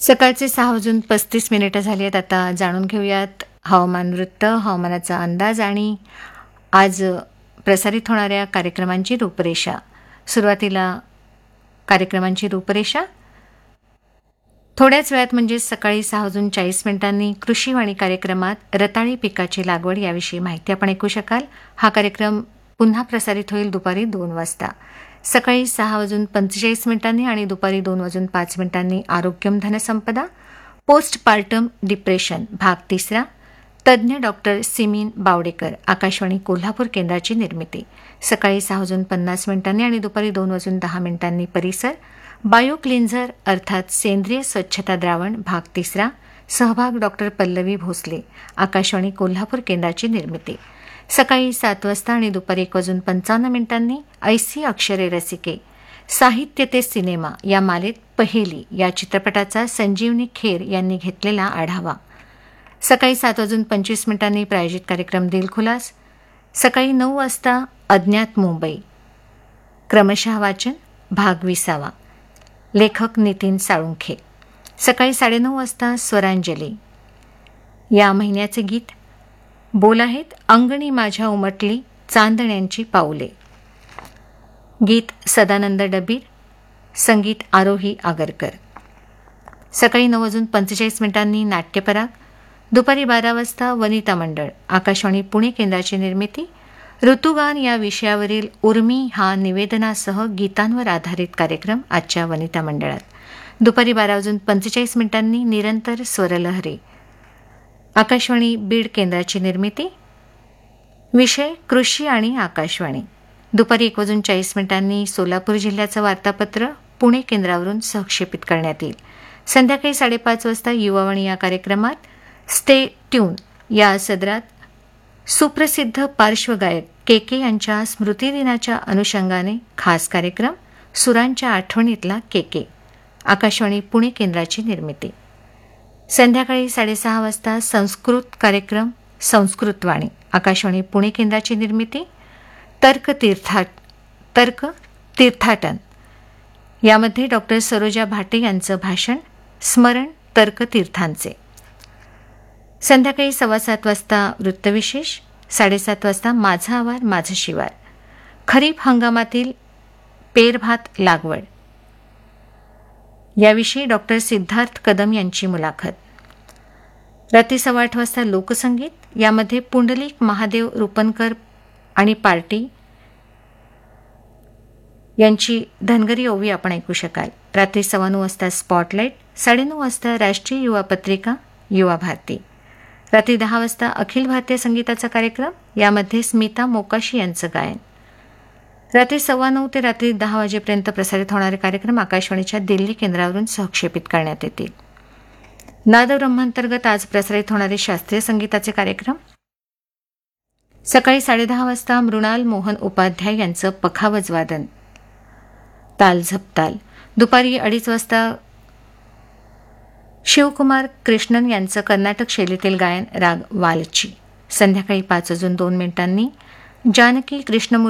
सकाळचे 6:35 झाली आहेत. आता जाणून घेऊयात हवामान वृत्त, हवामानाचा अंदाज आणि आज प्रसारित होणाऱ्या कार्यक्रमांची रूपरेषा. सुरुवातीला कार्यक्रमांची रूपरेषा. थोड्याच वेळात म्हणजे सकाळी 6:40 कृषीवाणी कार्यक्रमात रताळी पिकाची लागवड याविषयी माहिती आपण ऐकू शकाल. हा कार्यक्रम पुन्हा प्रसारित होईल दुपारी 2 वाजता. सकाळी 6:45 आणि दुपारी 2:05 आरोग्यम धनसंपदा, पोस्टपार्टम डिप्रेशन भाग 3, तज्ज्ञ डॉक्टर सिमीन बावडेकर, आकाशवाणी कोल्हापूर केंद्राची निर्मिती. सकाळी 6:50 आणि दुपारी 2:10 परिसर, बायो क्लिन्झर अर्थात सेंद्रिय स्वच्छता द्रावण भाग 3, सहभाग डॉक्टर पल्लवी भोसले, आकाशवाणी कोल्हापूर केंद्राची निर्मिती. सकाळी 7 वाजता आणि दुपारी 1:55 ऐसी अक्षरे रसिके, साहित्य ते सिनेमा या मालेत पहेली या चित्रपटाचा संजीवनी खेर यांनी घेतलेला आढावा. सकाळी 7:25 प्रायोजित कार्यक्रम दिलखुलास. सकाळी 9 वाजता अज्ञात मुंबई, क्रमशः वाचन भाग 20, लेखक नितीन साळुंखे. सकाळी 9:30 वाजता स्वरांजली. या महिन्याचे गीत बोल आहेत अंगणी माझ्या उमटली चांदण्यांची पाऊले. गीत सदानंद डबीर, संगीत आरोही आगरकर. सकाळी 9:45 नाट्यपराग. दुपारी 12 वाजता वनिता मंडळ, आकाशवाणी पुणे केंद्राची निर्मिती. ऋतुगान या विषयावरील उर्मी हा निवेदनासह गीतांवर आधारित कार्यक्रम आजच्या वनिता मंडळात. दुपारी 12:45 निरंतर स्वरलहरी, आकाशवाणी बीड केंद्राची निर्मिती. विषय कृषी आणि आकाशवाणी. दुपारी 1:40 सोलापूर जिल्ह्याचं वार्तापत्र पुणे केंद्रावरून सहक्षेपित करण्यात येईल. संध्याकाळी 5:30 वाजता युवावाणी या कार्यक्रमात स्टे ट्यून या सदरात सुप्रसिद्ध पार्श्वगायक के यांच्या स्मृतिदिनाच्या अनुषंगाने खास कार्यक्रम सुरांच्या आठवणीतला के, आकाशवाणी पुणे केंद्राची निर्मिती. संध्याकाळी 6:30 वाजता संस्कृत कार्यक्रम संस्कृतवाणी, आकाशवाणी पुणे केंद्राची निर्मिती. तर्क तीर्थाटन यामध्ये डॉक्टर सरोजा भाटे यांचं भाषण, स्मरण तर्क तीर्थांचे. संध्याकाळी 7:15 वाजता वृत्तविशेष. 7:30 वाजता माझा आवार माझं शिवार, खरीप हंगामातील पेरभात लागवड याविषयी डॉक्टर सिद्धार्थ कदम यांची मुलाखत. रात्री 8:15 वाजता लोकसंगीत. यामध्ये पुंडलिक महादेव रुपनकर आणि पार्टी यांची धनगरी ओवी आपण ऐकू शकाल. रात्री 9:15 वाजता स्पॉटलाईट. 9:30 वाजता राष्ट्रीय युवा पत्रिका युवा भारती. रात्री 10 वाजता अखिल भारतीय संगीताचा कार्यक्रम, यामध्ये स्मिता मोकाशी यांचं गायन. रात्री 9:15 ते रात्री 10 वाजेपर्यंत प्रसारित होणारे कार्यक्रम आकाशवाणीच्या दिल्ली केंद्रावरून सहक्षेपित करण्यात येतील. नादब्रह्मांतर्गत आज प्रसारित होणारे शास्त्रीय संगीताचे कार्यक्रम. सकाळी 10:30 वाजता मृणाल मोहन उपाध्याय यांचं पखावज वादन, ताल झपताल. दुपारी 2:30 वाजता शिवकुमार कृष्णन यांचं कर्नाटक शैलीतील गायन राग वालची. संध्याकाळी 5:02 जानकी कृष्णमूर्ती